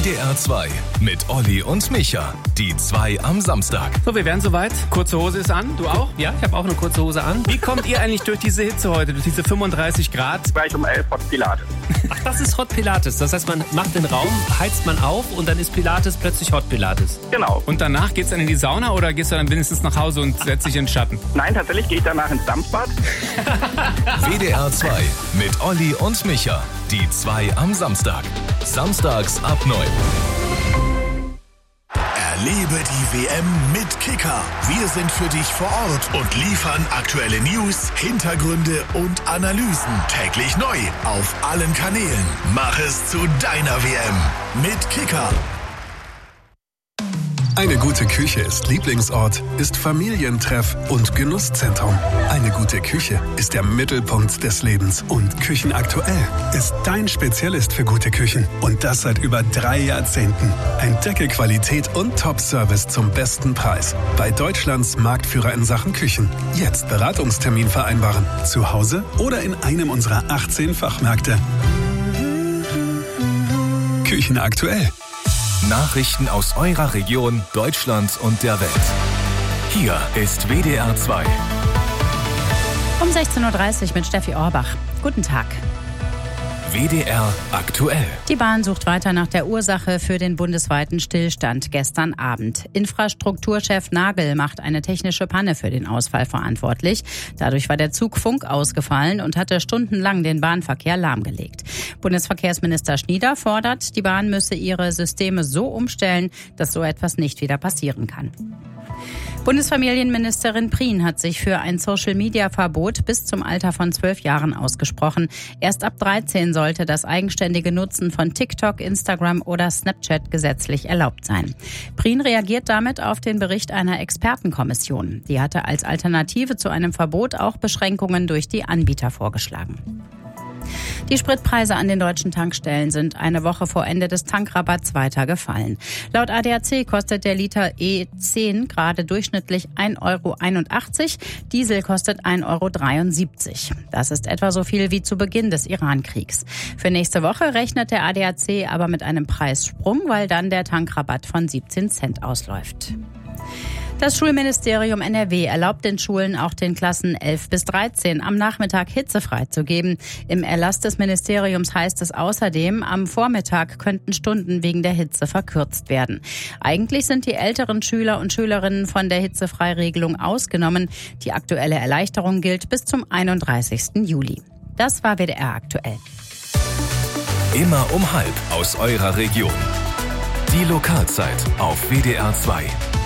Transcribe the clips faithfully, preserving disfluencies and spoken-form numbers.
D R zwei mit Olli und Micha. Die zwei am Samstag. So, wir wären soweit. Kurze Hose ist an. Du auch? Ja, ich habe auch eine kurze Hose an. Wie kommt ihr eigentlich durch diese Hitze heute, durch diese fünfunddreißig Grad? Gleich um elf Hot Pilates. Ach, das ist Hot Pilates. Das heißt, man macht den Raum, heizt man auf und dann ist Pilates plötzlich Hot Pilates. Genau. Und danach geht's dann in die Sauna oder gehst du dann wenigstens nach Hause und setzt dich in den Schatten? Nein, tatsächlich gehe ich danach ins Dampfbad. W D R zwei mit Olli und Micha. Die zwei am Samstag. Samstags ab neun. Erlebe die W M mit Kicker. Wir sind für dich vor Ort und liefern aktuelle News, Hintergründe und Analysen. Täglich neu auf allen Kanälen. Mach es zu deiner W M mit Kicker. Eine gute Küche ist Lieblingsort, ist Familientreff und Genusszentrum. Eine gute Küche ist der Mittelpunkt des Lebens. Und Küchenaktuell ist dein Spezialist für gute Küchen. Und das seit über drei Jahrzehnten. Entdecke Qualität und Top-Service zum besten Preis. Bei Deutschlands Marktführer in Sachen Küchen. Jetzt Beratungstermin vereinbaren. Zu Hause oder in einem unserer achtzehn Fachmärkte. Küchenaktuell. Nachrichten aus eurer Region, Deutschland und der Welt. Hier ist W D R zwei. Um sechzehn Uhr dreißig mit Steffi Orbach. Guten Tag. W D R aktuell. Die Bahn sucht weiter nach der Ursache für den bundesweiten Stillstand gestern Abend. Infrastrukturchef Nagel macht eine technische Panne für den Ausfall verantwortlich. Dadurch war der Zug Funk ausgefallen und hatte stundenlang den Bahnverkehr lahmgelegt. Bundesverkehrsminister Schnieder fordert, die Bahn müsse ihre Systeme so umstellen, dass so etwas nicht wieder passieren kann. Bundesfamilienministerin Prien hat sich für ein Social-Media-Verbot bis zum Alter von zwölf Jahren ausgesprochen. Erst ab dreizehn sollte das eigenständige Nutzen von TikTok, Instagram oder Snapchat gesetzlich erlaubt sein. Prien reagiert damit auf den Bericht einer Expertenkommission. Die hatte als Alternative zu einem Verbot auch Beschränkungen durch die Anbieter vorgeschlagen. Die Spritpreise an den deutschen Tankstellen sind eine Woche vor Ende des Tankrabatts weiter gefallen. Laut A D A C kostet der Liter E zehn gerade durchschnittlich ein Euro einundachtzig, Diesel kostet ein Euro dreiundsiebzig. Das ist etwa so viel wie zu Beginn des Iran-Kriegs. Für nächste Woche rechnet der A D A C aber mit einem Preissprung, weil dann der Tankrabatt von siebzehn Cent ausläuft. Das Schulministerium N R W erlaubt den Schulen auch den Klassen elf bis dreizehn am Nachmittag hitzefrei zu geben. Im Erlass des Ministeriums heißt es außerdem, am Vormittag könnten Stunden wegen der Hitze verkürzt werden. Eigentlich sind die älteren Schüler und Schülerinnen von der Hitzefreiregelung ausgenommen. Die aktuelle Erleichterung gilt bis zum einunddreißigsten Juli. Das war W D R aktuell. Immer um halb aus eurer Region. Die Lokalzeit auf W D R zwei.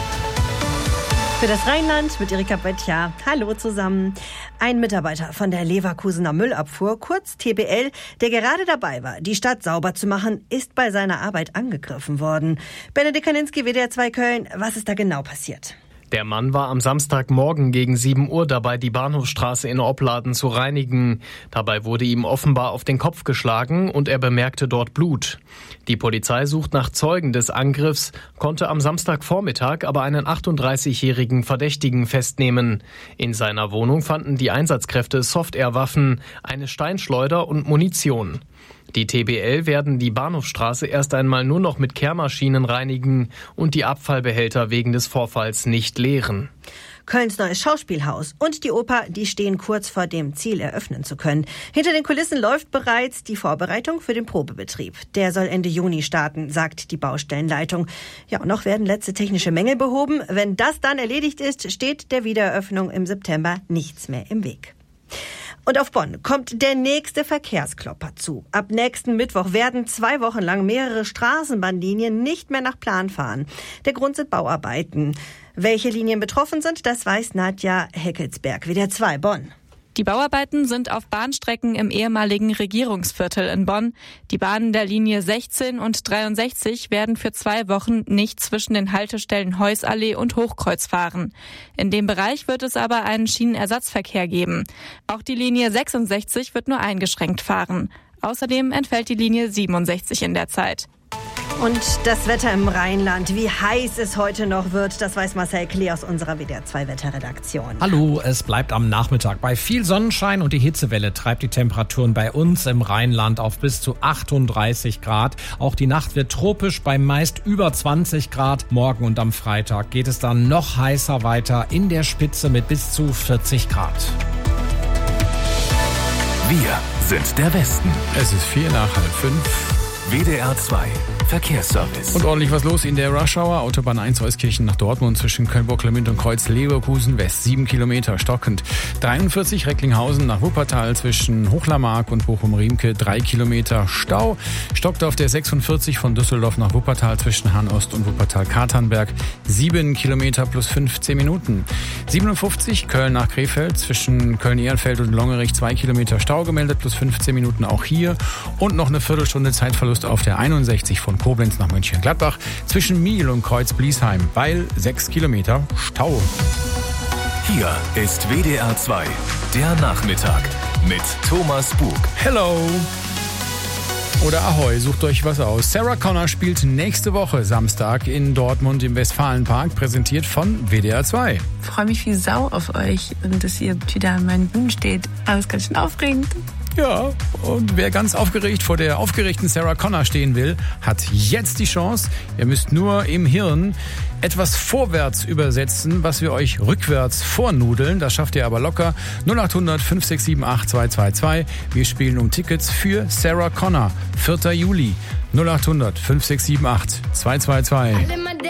Für das Rheinland mit Erika Böttcher. Hallo zusammen. Ein Mitarbeiter von der Leverkusener Müllabfuhr, kurz T B L, der gerade dabei war, die Stadt sauber zu machen, ist bei seiner Arbeit angegriffen worden. Benedikt Kaninski, W D R zwei Köln, was ist da genau passiert? Der Mann war am Samstagmorgen gegen sieben Uhr dabei, die Bahnhofstraße in Opladen zu reinigen. Dabei wurde ihm offenbar auf den Kopf geschlagen und er bemerkte dort Blut. Die Polizei sucht nach Zeugen des Angriffs, konnte am Samstagvormittag aber einen achtunddreißigjährigen Verdächtigen festnehmen. In seiner Wohnung fanden die Einsatzkräfte Soft-Air-Waffen, eine Steinschleuder und Munition. Die T B L werden die Bahnhofstraße erst einmal nur noch mit Kehrmaschinen reinigen und die Abfallbehälter wegen des Vorfalls nicht leeren. Kölns neues Schauspielhaus und die Oper, die stehen kurz vor dem Ziel, eröffnen zu können. Hinter den Kulissen läuft bereits die Vorbereitung für den Probebetrieb. Der soll Ende Juni starten, sagt die Baustellenleitung. Ja, und noch werden letzte technische Mängel behoben. Wenn das dann erledigt ist, steht der Wiedereröffnung im September nichts mehr im Weg. Und auf Bonn kommt der nächste Verkehrsklopper zu. Ab nächsten Mittwoch werden zwei Wochen lang mehrere Straßenbahnlinien nicht mehr nach Plan fahren. Der Grund sind Bauarbeiten. Welche Linien betroffen sind, das weiß Nadja Heckelsberg, W D R zwei Bonn. Die Bauarbeiten sind auf Bahnstrecken im ehemaligen Regierungsviertel in Bonn. Die Bahnen der Linie sechzehn und dreiundsechzig werden für zwei Wochen nicht zwischen den Haltestellen Heussallee und Hochkreuz fahren. In dem Bereich wird es aber einen Schienenersatzverkehr geben. Auch die Linie sechsundsechzig wird nur eingeschränkt fahren. Außerdem entfällt die Linie siebenundsechzig in der Zeit. Und das Wetter im Rheinland, wie heiß es heute noch wird, das weiß Marcel Klee aus unserer W D R zwei Wetterredaktion. Hallo, es bleibt am Nachmittag bei viel Sonnenschein und die Hitzewelle treibt die Temperaturen bei uns im Rheinland auf bis zu achtunddreißig Grad. Auch die Nacht wird tropisch bei meist über zwanzig Grad. Morgen und am Freitag geht es dann noch heißer weiter, in der Spitze mit bis zu vierzig Grad. Wir sind der Westen. Es ist vier nach halb fünf. W D R zwei Verkehrsservice. Und ordentlich was los in der Rush-Hour. Autobahn eins Euskirchen nach Dortmund zwischen Köln-Bocklemünd und Kreuz-Leverkusen West. Sieben Kilometer stockend. dreiundvierzig Recklinghausen nach Wuppertal zwischen Hochlarmark und Bochum-Riemke. Drei Kilometer Stau. Stockt auf der sechsundvierzig von Düsseldorf nach Wuppertal zwischen Hahn-Ost und Wuppertal-Katernberg. Sieben Kilometer plus fünfzehn Minuten. siebenundfünfzig Köln nach Krefeld zwischen Köln-Ehrenfeld und Longerich. Zwei Kilometer Stau gemeldet plus fünfzehn Minuten auch hier. Und noch eine Viertelstunde Zeitverlust auf der einundsechzig von Koblenz nach Mönchengladbach zwischen Miel und Kreuz-Bliesheim, weil sechs Kilometer Stau. Hier ist W D R zwei, der Nachmittag mit Thomas Bug. Hello! Oder Ahoi, sucht euch was aus. Sarah Connor spielt nächste Woche Samstag in Dortmund im Westfalenpark, präsentiert von W D R zwei. Ich freue mich wie Sau auf euch und dass ihr wieder an meinen Bühnen steht. Alles ganz schön aufregend. Ja, und wer ganz aufgeregt vor der aufgeregten Sarah Connor stehen will, hat jetzt die Chance. Ihr müsst nur im Hirn etwas vorwärts übersetzen, was wir euch rückwärts vornudeln. Das schafft ihr aber locker. null acht hundert fünf sechs sieben acht zwei zwei zwei. Wir spielen um Tickets für Sarah Connor. vierter Juli. null acht hundert fünf sechs sieben acht zwei zwei zwei.